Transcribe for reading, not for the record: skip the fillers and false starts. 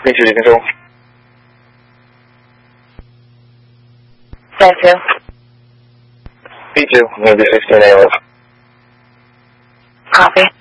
B2 to control. Stand 2. B2, I'm going to be 16 ALS. Copy.